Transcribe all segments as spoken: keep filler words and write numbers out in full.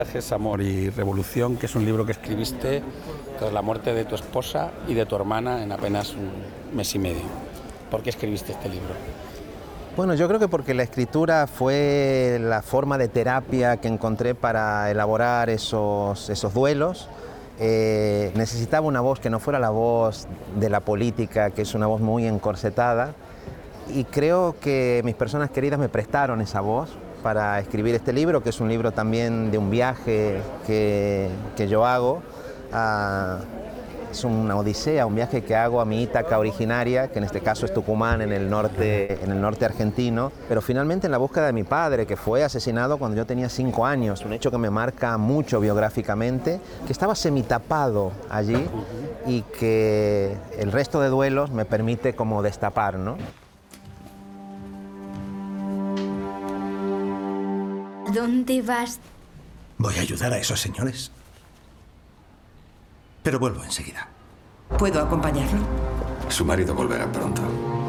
Viajes, amor y revolución, que es un libro que escribiste tras la muerte de tu esposa y de tu hermana en apenas un mes y medio. ¿Por qué escribiste este libro? Bueno, yo creo que porque la escritura fue la forma de terapia que encontré para elaborar esos, esos duelos. Eh, necesitaba una voz que no fuera la voz de la política, que es una voz muy encorsetada, y creo que mis personas queridas me prestaron esa voz para escribir este libro, que es un libro también de un viaje que, que yo hago. A, es una odisea, un viaje que hago a mi Ítaca originaria, que en este caso es Tucumán, en el norte, en el norte argentino, pero finalmente en la búsqueda de mi padre, que fue asesinado cuando yo tenía cinco años, un hecho que me marca mucho biográficamente, que estaba semitapado allí y que el resto de duelos me permite como destapar, ¿no? ¿Dónde vas? Voy a ayudar a esos señores. Pero vuelvo enseguida. ¿Puedo acompañarlo? Su marido volverá pronto.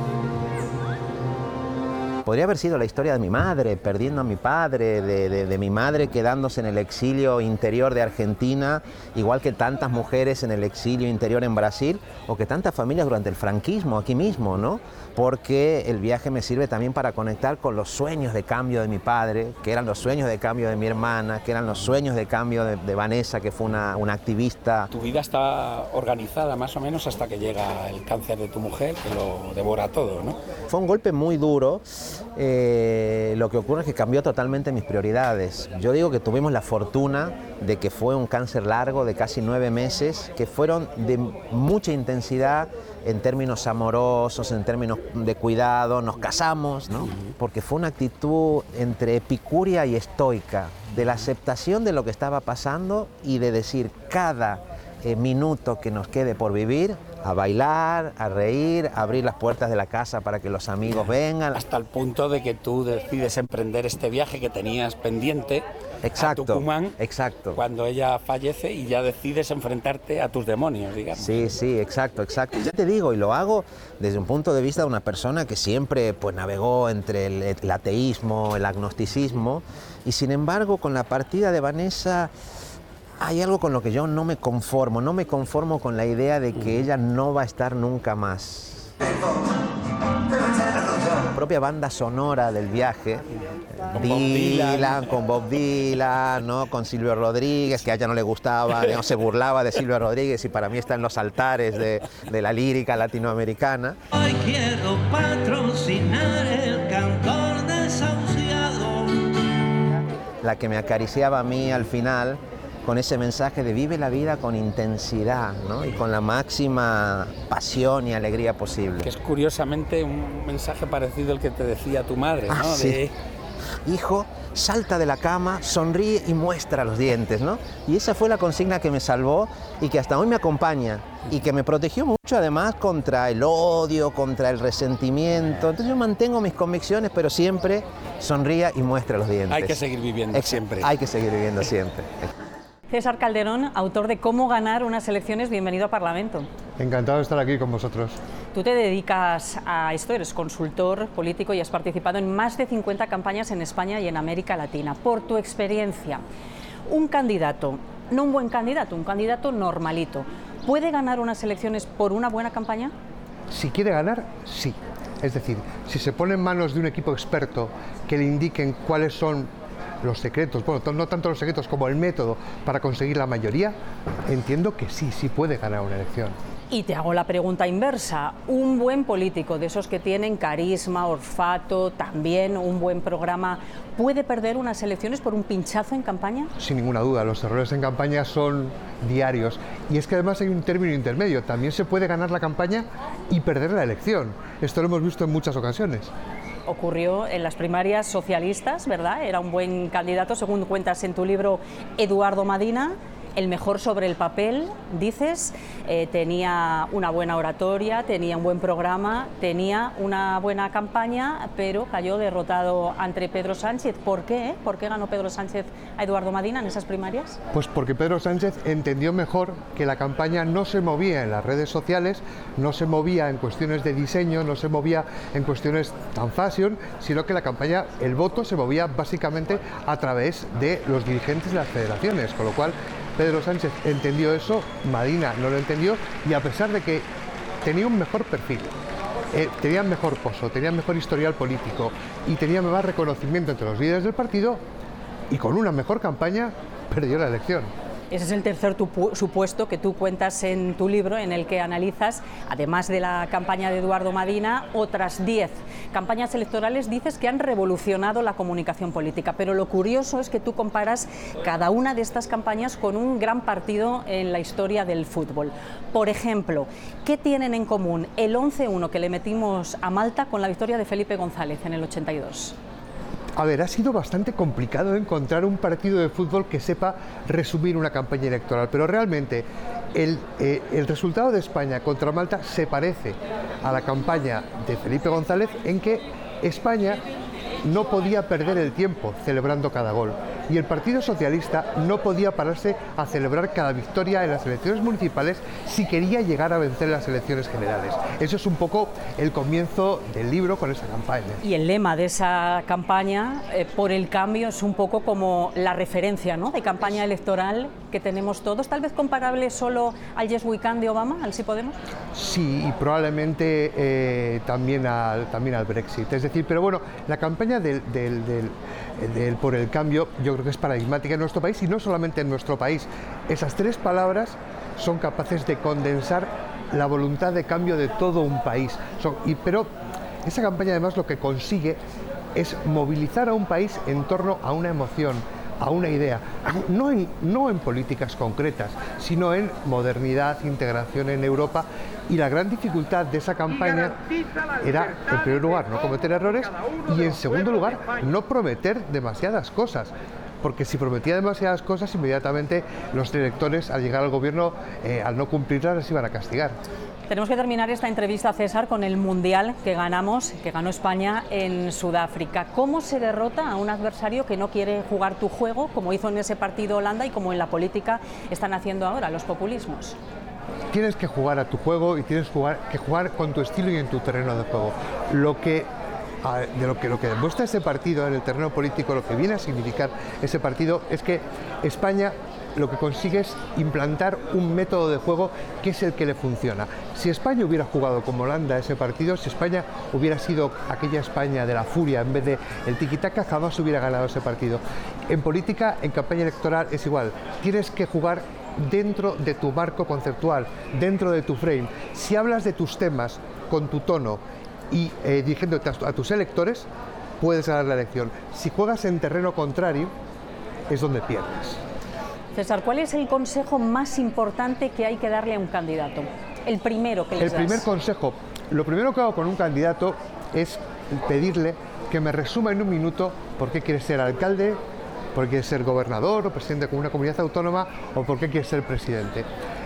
Podría haber sido la historia de mi madre, perdiendo a mi padre, de, de, de mi madre quedándose en el exilio interior de Argentina, igual que tantas mujeres en el exilio interior en Brasil, o que tantas familias durante el franquismo, aquí mismo, ¿no? Porque el viaje me sirve también para conectar con los sueños de cambio de mi padre, que eran los sueños de cambio de mi hermana, que eran los sueños de cambio de, de Vanessa, que fue una, una activista. Tu vida está organizada más o menos hasta que llega el cáncer de tu mujer, que lo devora todo, ¿no? Fue un golpe muy duro. Eh, lo que ocurre es que cambió totalmente mis prioridades. Yo digo que tuvimos la fortuna de que fue un cáncer largo de casi nueve meses, que fueron de mucha intensidad en términos amorosos, en términos de cuidado. Nos casamos, ¿no? Porque fue una actitud entre epicuria y estoica, de la aceptación de lo que estaba pasando y de decir cada eh, minuto que nos quede por vivir, a bailar, a reír, a abrir las puertas de la casa para que los amigos vengan. Hasta el punto de que tú decides emprender este viaje que tenías pendiente exacto, a Tucumán, exacto. Cuando ella fallece, y ya decides enfrentarte a tus demonios, digamos. Sí, sí, exacto, exacto. Ya te digo, y lo hago desde un punto de vista de una persona que siempre pues, navegó entre el, el ateísmo, el agnosticismo, y sin embargo con la partida de Vanessa hay algo con lo que yo no me conformo, no me conformo con la idea de que ella no va a estar nunca más. La propia banda sonora del viaje, con Dylan, Dylan, con Bob Dylan, ¿no? Con Silvio Rodríguez, que a ella no le gustaba, no se burlaba de Silvio Rodríguez y para mí está en los altares de, de la lírica latinoamericana. Hoy quiero patrocinar el cantor desahuciado. La que me acariciaba a mí al final, con ese mensaje de vive la vida con intensidad, ¿no? Y con la máxima pasión y alegría posible. Que es curiosamente un mensaje parecido al que te decía tu madre, ¿no? Ah, sí. De... Hijo, salta de la cama, sonríe y muestra los dientes, ¿no? Y esa fue la consigna que me salvó y que hasta hoy me acompaña y que me protegió mucho además contra el odio, contra el resentimiento. Entonces yo mantengo mis convicciones, pero siempre sonría y muestra los dientes. Hay que seguir viviendo Ex siempre. Hay que seguir viviendo siempre. César Calderón, autor de Cómo ganar unas elecciones, bienvenido a Parlamento. Encantado de estar aquí con vosotros. Tú te dedicas a esto, eres consultor político y has participado en más de cincuenta campañas en España y en América Latina. Por tu experiencia, un candidato, no un buen candidato, un candidato normalito, ¿puede ganar unas elecciones por una buena campaña? Si quiere ganar, sí. Es decir, si se pone en manos de un equipo experto que le indiquen cuáles son los secretos, bueno, no tanto los secretos como el método para conseguir la mayoría, entiendo que sí, sí puede ganar una elección. Y te hago la pregunta inversa, ¿un buen político de esos que tienen carisma, olfato, también un buen programa, puede perder unas elecciones por un pinchazo en campaña? Sin ninguna duda, los errores en campaña son diarios y es que además hay un término intermedio, también se puede ganar la campaña y perder la elección, esto lo hemos visto en muchas ocasiones. Ocurrió en las primarias socialistas, ¿verdad? Era un buen candidato, según cuentas en tu libro, Eduardo Madina, el mejor sobre el papel, dices, eh, tenía una buena oratoria, tenía un buen programa, tenía una buena campaña, pero cayó derrotado ante Pedro Sánchez. ¿Por qué? ¿Por qué ganó Pedro Sánchez a Eduardo Madina en esas primarias? Pues porque Pedro Sánchez entendió mejor que la campaña no se movía en las redes sociales, no se movía en cuestiones de diseño, no se movía en cuestiones tan fashion, sino que la campaña, el voto se movía básicamente a través de los dirigentes de las federaciones, con lo cual Pedro Sánchez entendió eso, Madina no lo entendió, y a pesar de que tenía un mejor perfil, eh, tenía mejor pozo, tenía mejor historial político y tenía más reconocimiento entre los líderes del partido, y con una mejor campaña perdió la elección. Ese es el tercer supuesto que tú cuentas en tu libro, en el que analizas, además de la campaña de Eduardo Madina, otras diez campañas electorales, dices, que han revolucionado la comunicación política. Pero lo curioso es que tú comparas cada una de estas campañas con un gran partido en la historia del fútbol. Por ejemplo, ¿qué tienen en común el once uno que le metimos a Malta con la victoria de Felipe González en el ochenta y dos? A ver, ha sido bastante complicado encontrar un partido de fútbol que sepa resumir una campaña electoral, pero realmente el, eh, el resultado de España contra Malta se parece a la campaña de Felipe González, en que España no podía perder el tiempo celebrando cada gol, y el Partido Socialista no podía pararse a celebrar cada victoria en las elecciones municipales si quería llegar a vencer las elecciones generales. Eso es un poco el comienzo del libro con esa campaña. Y el lema de esa campaña, eh, por el cambio, es un poco como la referencia, ¿no?, de campaña electoral que tenemos todos, tal vez comparable solo al Yes We Can de Obama, al Sí Podemos. Sí, y probablemente eh, también, al, también al Brexit. Es decir, pero bueno, la campaña del, del, del, del por el cambio yo creo que es paradigmática en nuestro país, y no solamente en nuestro país. Esas tres palabras son capaces de condensar la voluntad de cambio de todo un país. Son, y, pero esa campaña además lo que consigue es movilizar a un país en torno a una emoción, a una idea, no en, no en políticas concretas, sino en modernidad, integración en Europa. Y la gran dificultad de esa campaña era, en primer lugar, no cometer errores, y en segundo lugar, no prometer demasiadas cosas. Porque si prometía demasiadas cosas, inmediatamente los electores, al llegar al gobierno, eh, al no cumplirlas, les iban a castigar. Tenemos que terminar esta entrevista, César, con el Mundial que ganamos, que ganó España en Sudáfrica. ¿Cómo se derrota a un adversario que no quiere jugar tu juego, como hizo en ese partido Holanda y como en la política están haciendo ahora los populismos? Tienes que jugar a tu juego y tienes que jugar, que jugar con tu estilo y en tu terreno de juego. Lo que, de lo que, lo que demuestra ese partido en el terreno político, lo que viene a significar ese partido, es que España lo que consigue es implantar un método de juego que es el que le funciona. Si España hubiera jugado como Holanda ese partido, si España hubiera sido aquella España de la furia en vez de el tiki-taka, jamás hubiera ganado ese partido. En política, en campaña electoral es igual. Tienes que jugar dentro de tu marco conceptual, dentro de tu frame. Si hablas de tus temas con tu tono y eh, dirigiéndote a, a tus electores, puedes ganar la elección. Si juegas en terreno contrario, es donde pierdes. César, ¿cuál es el consejo más importante que hay que darle a un candidato? El primero que les El primer das. consejo, lo primero que hago con un candidato es pedirle que me resuma en un minuto por qué quiere ser alcalde, por qué quiere ser gobernador o presidente de una comunidad autónoma, o por qué quiere ser presidente.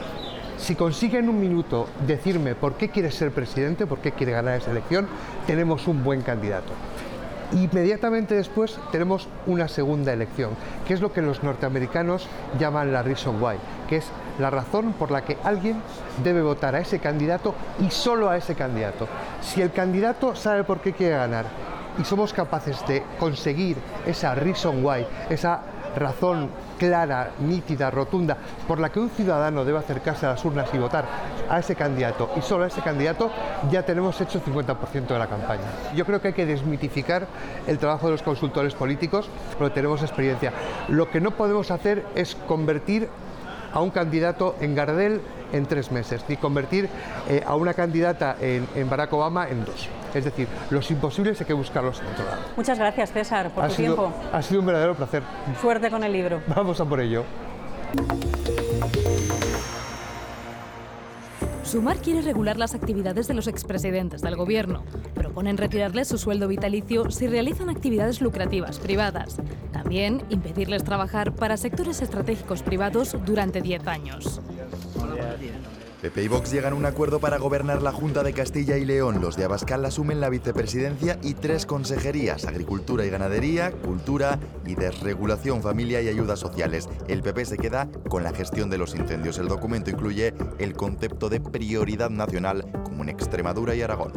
Si consigue en un minuto decirme por qué quiere ser presidente, por qué quiere ganar esa elección, tenemos un buen candidato. Inmediatamente después tenemos una segunda elección, que es lo que los norteamericanos llaman la reason why, que es la razón por la que alguien debe votar a ese candidato y solo a ese candidato. Si el candidato sabe por qué quiere ganar y somos capaces de conseguir esa reason why, esa razón clara, nítida, rotunda, por la que un ciudadano debe acercarse a las urnas y votar a ese candidato y solo a ese candidato, ya tenemos hecho el cincuenta por ciento de la campaña. Yo creo que hay que desmitificar el trabajo de los consultores políticos, porque tenemos experiencia. Lo que no podemos hacer es convertir a un candidato en Gardel en tres meses, ni convertir eh, a una candidata en, en Barack Obama en dos. Es decir, los imposibles hay que buscarlos en otro lado. Muchas gracias, César, por ha tu sido, tiempo. Ha sido un verdadero placer. Suerte con el libro. Vamos a por ello. Sumar quiere regular las actividades de los expresidentes del gobierno. Proponen retirarles su sueldo vitalicio si realizan actividades lucrativas privadas. También impedirles trabajar para sectores estratégicos privados durante diez años. P P y Vox llegan a un acuerdo para gobernar la Junta de Castilla y León. Los de Abascal asumen la vicepresidencia y tres consejerías: Agricultura y Ganadería, Cultura y Desregulación, Familia y Ayudas Sociales. El P P se queda con la gestión de los incendios. El documento incluye el concepto de prioridad nacional, como en Extremadura y Aragón.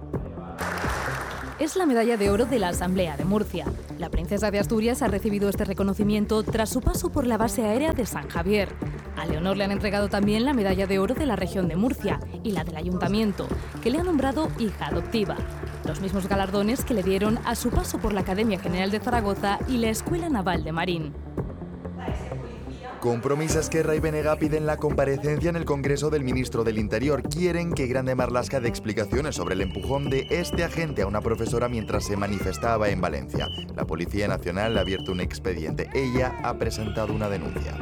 Es la medalla de oro de la Asamblea de Murcia. La princesa de Asturias ha recibido este reconocimiento tras su paso por la base aérea de San Javier. A Leonor le han entregado también la medalla de oro de la región de Murcia y la del Ayuntamiento, que le ha nombrado hija adoptiva. Los mismos galardones que le dieron a su paso por la Academia General de Zaragoza y la Escuela Naval de Marín. Compromís, Esquerra y B N G piden la comparecencia en el Congreso del ministro del Interior. Quieren que Grande Marlaska dé explicaciones sobre el empujón de este agente a una profesora mientras se manifestaba en Valencia. La Policía Nacional ha abierto un expediente. Ella ha presentado una denuncia.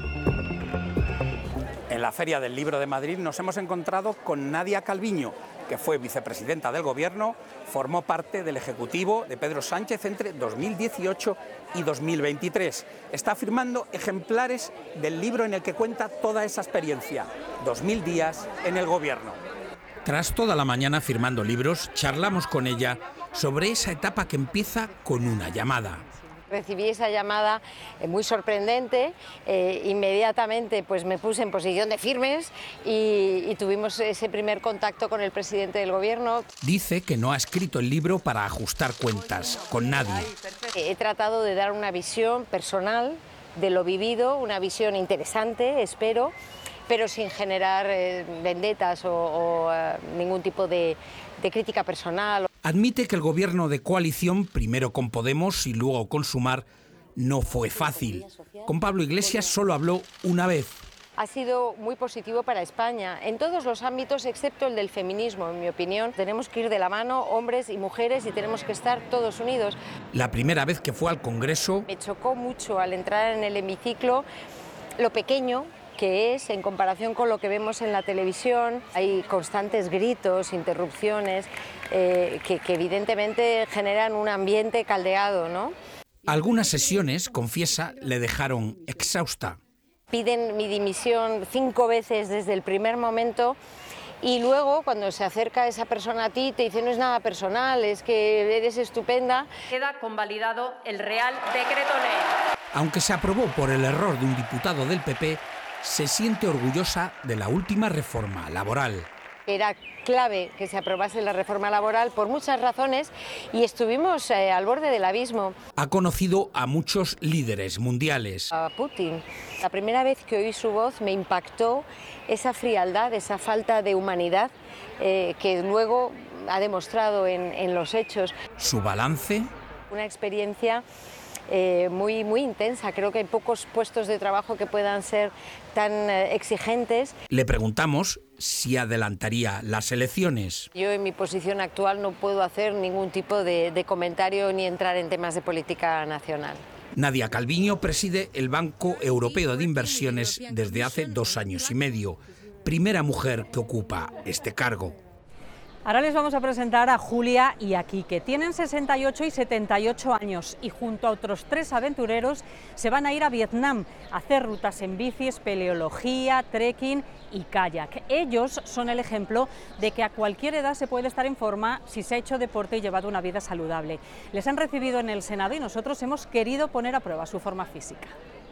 En la Feria del Libro de Madrid nos hemos encontrado con Nadia Calviño, que fue vicepresidenta del Gobierno, formó parte del Ejecutivo de Pedro Sánchez entre dos mil dieciocho y dos mil veintitrés. Está firmando ejemplares del libro en el que cuenta toda esa experiencia, dos mil días en el Gobierno. Tras toda la mañana firmando libros, charlamos con ella sobre esa etapa que empieza con una llamada. Recibí esa llamada eh, muy sorprendente, eh, inmediatamente pues me puse en posición de firmes y, y tuvimos ese primer contacto con el presidente del Gobierno. Dice que no ha escrito el libro para ajustar cuentas con nadie. He tratado de dar una visión personal de lo vivido, una visión interesante, espero, pero sin generar eh, vendetas o, o eh, ningún tipo de, de crítica personal. Admite que el gobierno de coalición, primero con Podemos y luego con Sumar, no fue fácil. Con Pablo Iglesias solo habló una vez. Ha sido muy positivo para España, en todos los ámbitos excepto el del feminismo, en mi opinión. Tenemos que ir de la mano, hombres y mujeres, y tenemos que estar todos unidos. La primera vez que fue al Congreso... Me chocó mucho al entrar en el hemiciclo lo pequeño que es en comparación con lo que vemos en la televisión. Hay constantes gritos, interrupciones, eh, que, que evidentemente generan un ambiente caldeado, ¿no? Algunas sesiones, confiesa, le dejaron exhausta. Piden mi dimisión cinco veces desde el primer momento y luego cuando se acerca esa persona a ti te dice no es nada personal, es que eres estupenda. Queda convalidado el Real Decreto Ley. Aunque se aprobó por el error de un diputado del P P, se siente orgullosa de la última reforma laboral. Era clave que se aprobase la reforma laboral por muchas razones y estuvimos eh, al borde del abismo. Ha conocido a muchos líderes mundiales. A Putin. La primera vez que oí su voz me impactó esa frialdad, esa falta de humanidad eh, que luego ha demostrado en, en los hechos. ¿Su balance? Una experiencia Eh, muy, muy intensa. Creo que hay pocos puestos de trabajo que puedan ser tan eh, exigentes. Le preguntamos si adelantaría las elecciones. Yo en mi posición actual no puedo hacer ningún tipo de, de comentario ni entrar en temas de política nacional. Nadia Calviño preside el Banco Europeo de Inversiones desde hace dos años y medio. Primera mujer que ocupa este cargo. Ahora les vamos a presentar a Julia y a Quique. Tienen sesenta y ocho y setenta y ocho años y junto a otros tres aventureros se van a ir a Vietnam a hacer rutas en bici, espeleología, trekking y kayak. Ellos son el ejemplo de que a cualquier edad se puede estar en forma si se ha hecho deporte y llevado una vida saludable. Les han recibido en el Senado y nosotros hemos querido poner a prueba su forma física.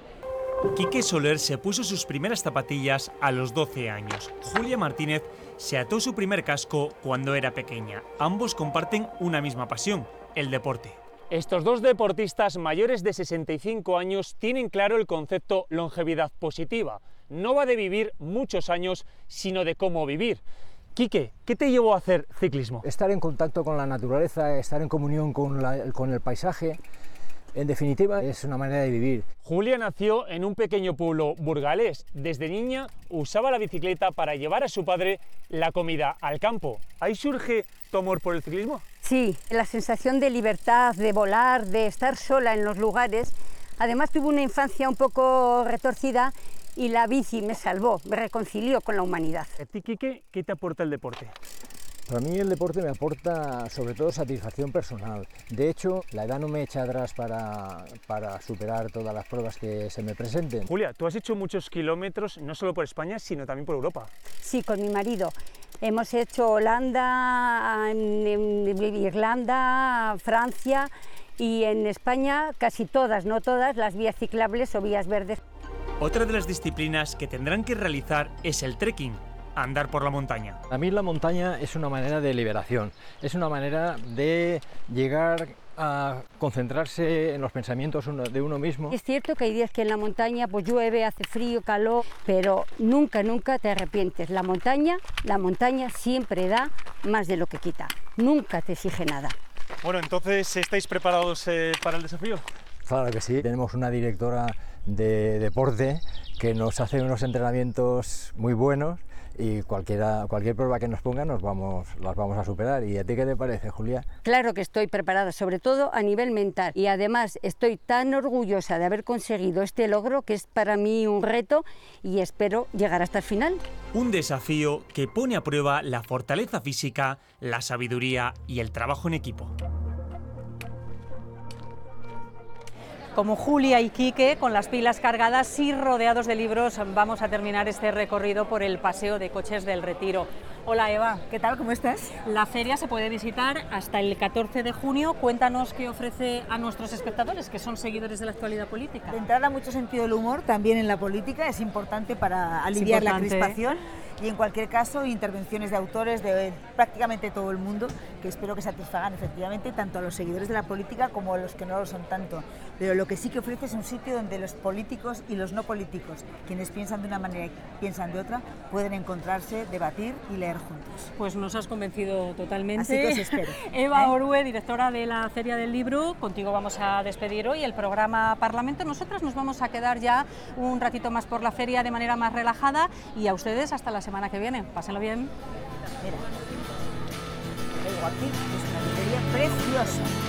Quique Soler se puso sus primeras zapatillas a los doce años. Julia Martínez se ató su primer casco cuando era pequeña. Ambos comparten una misma pasión, el deporte. Estos dos deportistas mayores de sesenta y cinco años tienen claro el concepto longevidad positiva. No va de vivir muchos años, sino de cómo vivir. Quique, ¿qué te llevó a hacer ciclismo? Estar en contacto con la naturaleza, estar en comunión con, la, con el paisaje. En definitiva, es una manera de vivir. Julia nació en un pequeño pueblo burgalés. Desde niña usaba la bicicleta para llevar a su padre la comida al campo. ¿Ahí surge tu amor por el ciclismo? Sí, la sensación de libertad, de volar, de estar sola en los lugares. Además tuve una infancia un poco retorcida y la bici me salvó, me reconcilió con la humanidad. ¿A ti, Quique, qué te aporta el deporte? Para mí el deporte me aporta sobre todo satisfacción personal. De hecho, la edad no me echa atrás para, para superar todas las pruebas que se me presenten. Julia, tú has hecho muchos kilómetros, no solo por España, sino también por Europa. Sí, con mi marido. Hemos hecho Holanda, Irlanda, Francia y en España casi todas, no todas, las vías ciclables o vías verdes. Otra de las disciplinas que tendrán que realizar es el trekking. Andar por la montaña. A mí la montaña es una manera de liberación, es una manera de llegar a concentrarse en los pensamientos de uno mismo. Es cierto que hay días que en la montaña pues llueve, hace frío, calor, pero nunca, nunca te arrepientes. La montaña, la montaña siempre da más de lo que quita, nunca te exige nada. Bueno, entonces, ¿estáis preparados eh, para el desafío? Claro que sí, tenemos una directora de deporte que nos hace unos entrenamientos muy buenos y cualquiera, cualquier prueba que nos ponga nos vamos, las vamos a superar. ¿Y a ti qué te parece, Julia? Claro que estoy preparada, sobre todo a nivel mental, y además estoy tan orgullosa de haber conseguido este logro que es para mí un reto y espero llegar hasta el final. Un desafío que pone a prueba la fortaleza física, la sabiduría y el trabajo en equipo. Como Julia y Quique, con las pilas cargadas y rodeados de libros, vamos a terminar este recorrido por el Paseo de Coches del Retiro. Hola Eva. ¿Qué tal? ¿Cómo estás? La feria se puede visitar hasta el catorce de junio. Cuéntanos qué ofrece a nuestros espectadores, que son seguidores de la actualidad política. De entrada, mucho sentido del humor, también en la política, es importante para aliviar la crispación. Y en cualquier caso, intervenciones de autores de prácticamente todo el mundo, que espero que satisfagan efectivamente tanto a los seguidores de la política como a los que no lo son tanto. Pero lo que sí que ofrece es un sitio donde los políticos y los no políticos, quienes piensan de una manera y piensan de otra, pueden encontrarse, debatir y leer juntos. Pues nos has convencido totalmente. Así que os espero. Eva ¿Eh? Orue, directora de la Feria del Libro, contigo vamos a despedir hoy el programa Parlamento. Nosotras nos vamos a quedar ya un ratito más por la feria de manera más relajada y a ustedes hasta la semana que viene. Pásenlo bien. Mira, te digo aquí, es una librería preciosa.